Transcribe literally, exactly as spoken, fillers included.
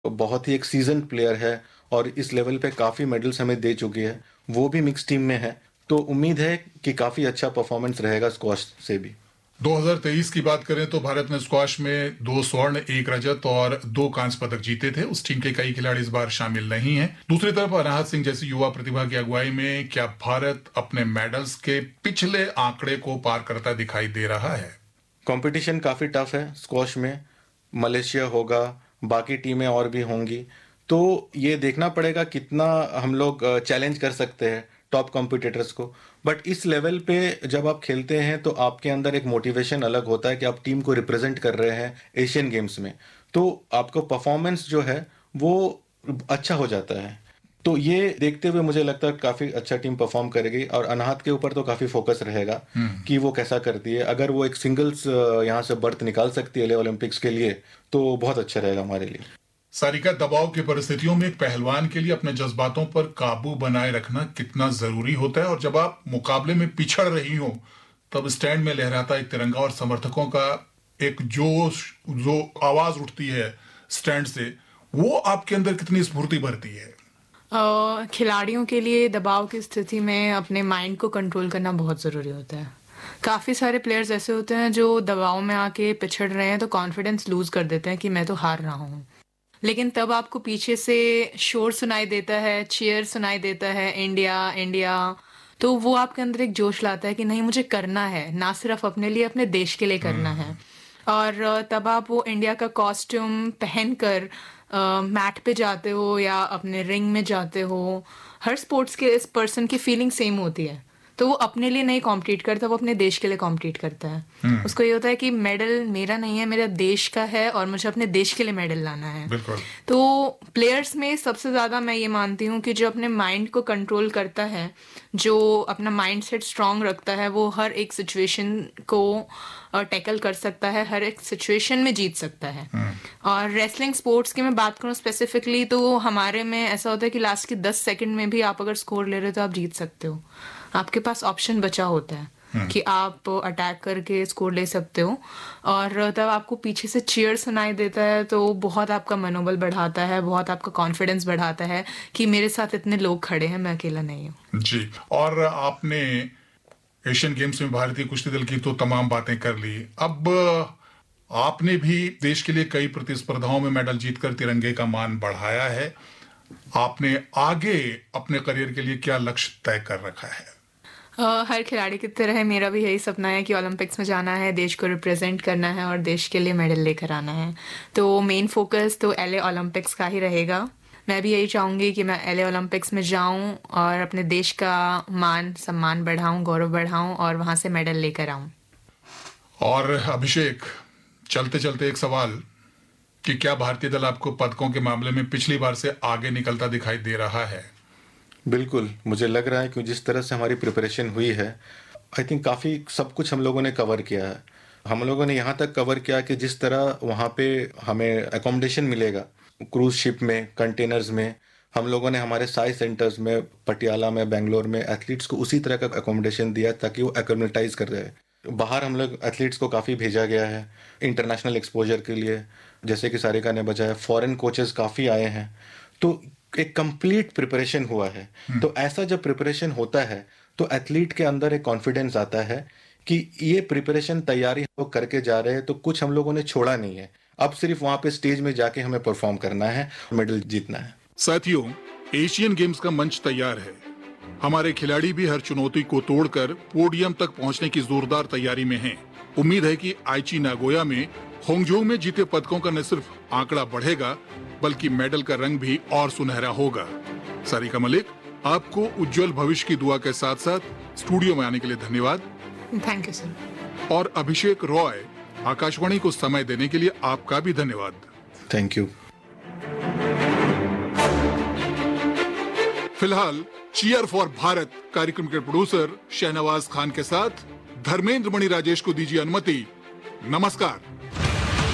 बहुत ही एक सीज़न्ड प्लेयर है और इस लेवल पे काफ़ी मेडल्स हमें दे चुकी है। वो भी मिक्स टीम में है, तो उम्मीद है कि काफ़ी अच्छा परफॉर्मेंस रहेगा स्क्वॉश से भी। दो हज़ार तेईस की बात करें तो भारत ने स्क्वॉश में दो स्वर्ण, एक रजत और दो कांस्य पदक जीते थे। उस टीम के कई खिलाड़ी इस बार शामिल नहीं हैं। दूसरी तरफ अनाहत सिंह जैसी युवा प्रतिभा की अगुवाई में क्या भारत अपने मेडल्स के पिछले आंकड़े को पार करता दिखाई दे रहा है? कंपटीशन काफ़ी टफ है स्क्वॉश में। मलेशिया होगा, बाकी टीमें और भी होंगी। तो ये देखना पड़ेगा कितना हम लोग चैलेंज कर सकते हैं टॉप कॉम्पिटिटर्स को। बट इस लेवल पे जब आप खेलते हैं तो आपके अंदर एक मोटिवेशन अलग होता है कि आप टीम को रिप्रेजेंट कर रहे हैं एशियन गेम्स में। तो आपका परफॉर्मेंस जो है वो अच्छा हो जाता है। तो ये देखते हुए मुझे लगता है काफ़ी अच्छा टीम परफॉर्म करेगी और अनाहत के ऊपर तो काफ़ी फोकस रहेगा कि वो कैसा करती है। अगर वो एक सिंगल्स यहाँ से बर्थ निकाल सकती है ओलंपिक्स के लिए तो बहुत अच्छा रहेगा हमारे लिए। सारिका, दबाव की परिस्थितियों में एक पहलवान के लिए अपने जज्बातों पर काबू बनाए रखना कितना जरूरी होता है, और जब आप मुकाबले में पिछड़ रही हो तब स्टैंड में लहराता एक तिरंगा और समर्थकों का एक जोश, जो आवाज उठती है स्टैंड से, वो आपके अंदर कितनी स्फूर्ति भरती है? अ, खिलाड़ियों के लिए दबाव की स्थिति में अपने माइंड को कंट्रोल करना बहुत ज़रूरी होता है। काफ़ी सारे प्लेयर्स ऐसे होते हैं जो दबाव में आके पिछड़ रहे हैं तो कॉन्फिडेंस लूज कर देते हैं कि मैं तो हार रहा हूँ। लेकिन तब आपको पीछे से शोर सुनाई देता है, चीयर सुनाई देता है, इंडिया इंडिया, तो वो आपके अंदर एक जोश लाता है कि नहीं, मुझे करना है, ना सिर्फ अपने लिए, अपने देश के लिए करना है। और तब आप वो इंडिया का कॉस्ट्यूम पहनकर मैट पे जाते हो या अपने रिंग में जाते हो। हर स्पोर्ट्स के इस पर्सन की फीलिंग सेम होती है, तो वो अपने लिए नहीं कॉम्पीट करता, वो अपने देश के लिए कॉम्पीट करता है। उसको ये होता है कि मेडल मेरा नहीं है, मेरा देश का है और मुझे अपने देश के लिए मेडल लाना है। बिल्कुल। तो प्लेयर्स में सबसे ज़्यादा मैं ये मानती हूँ कि जो अपने माइंड को कंट्रोल करता है, जो अपना माइंड सेट स्ट्रांग रखता है, वो हर एक सिचुएशन को टैकल कर सकता है, हर एक सिचुएशन में जीत सकता है। और रेसलिंग स्पोर्ट्स की मैं बात करूँ स्पेसिफिकली, तो हमारे में ऐसा होता है कि लास्ट के दस सेकंड में भी आप अगर स्कोर ले रहे हो तो आप जीत सकते हो। आपके पास ऑप्शन बचा होता है कि आप अटैक करके स्कोर ले सकते हो, और तब आपको पीछे से चीयर सुनाई देता है तो बहुत आपका मनोबल बढ़ाता है, बहुत आपका कॉन्फिडेंस बढ़ाता है कि मेरे साथ इतने लोग खड़े हैं, मैं अकेला नहीं हूँ। जी, और आपने एशियन गेम्स में भारतीय कुश्ती दल की तो तमाम बातें कर ली। अब आपने भी देश के लिए कई प्रतिस्पर्धाओं में मेडल जीतकर तिरंगे का मान बढ़ाया है। आपने आगे अपने करियर के लिए क्या लक्ष्य तय कर रखा है? Uh, हर खिलाड़ी की तरह मेरा भी यही सपना है कि ओलंपिक्स में जाना है, देश को रिप्रेजेंट करना है और देश के लिए मेडल लेकर आना है। तो मेन फोकस तो एलए ओलंपिक्स का ही रहेगा। मैं भी यही चाहूँगी कि मैं एलए ओलंपिक्स में जाऊँ और अपने देश का मान सम्मान बढ़ाऊँ, गौरव बढ़ाऊँ और वहाँ से मेडल लेकर आऊँ। और अभिषेक, चलते चलते एक सवाल कि क्या भारतीय दल आपको पदकों के मामले में पिछली बार से आगे निकलता दिखाई दे रहा है? बिल्कुल, मुझे लग रहा है कि जिस तरह से हमारी प्रिपरेशन हुई है, आई थिंक काफ़ी सब कुछ हम लोगों ने कवर किया है। हम लोगों ने यहाँ तक कवर किया कि जिस तरह वहाँ पे हमें अकोमोडेशन मिलेगा क्रूज शिप में, कंटेनर्स में, हम लोगों ने हमारे साई सेंटर्स में, पटियाला में, बेंगलोर में एथलीट्स को उसी तरह का अकोमोडेशन दिया ताकि वो एक्लिमेटाइज कर रहे। बाहर हम लोग एथलीट्स को काफ़ी भेजा गया है इंटरनेशनल एक्सपोजर के लिए, जैसे कि सारिका ने बताया, फॉरेन कोचेस काफ़ी आए हैं। तो एक कंप्लीट प्रिपरेशन हुआ है। तो ऐसा जब प्रिपरेशन होता है तो एथलीट के अंदर एक कॉन्फिडेंस आता है कि ये प्रिपरेशन तैयारी हम लोग करके जा रहे हैं, तो कुछ हम लोगों ने छोड़ा नहीं है। अब सिर्फ वहां पे स्टेज में जाके हमें परफॉर्म करना है, मेडल जीतना है। साथियों, एशियन गेम्स का मंच तैयार है। हमारे खिलाड़ी भी हर चुनौती को तोड़कर पोडियम तक पहुंचने की जोरदार तैयारी में हैं। उम्मीद है कि आईची नागोया में होंगजोंग में जीते पदकों का न सिर्फ आंकड़ा बढ़ेगा बल्कि मेडल का रंग भी और सुनहरा होगा। सारिका मलिक, आपको उज्जवल भविष्य की दुआ के साथ साथ स्टूडियो में आने के लिए धन्यवाद। Thank you sir. और अभिषेक रॉय, आकाशवाणी को समय देने के लिए आपका भी धन्यवाद। Thank you. फिलहाल चीयर फॉर भारत कार्यक्रम के प्रोड्यूसर शहनवाज खान के साथ धर्मेंद्र मणि राजेश को दीजिए अनुमति। नमस्कार।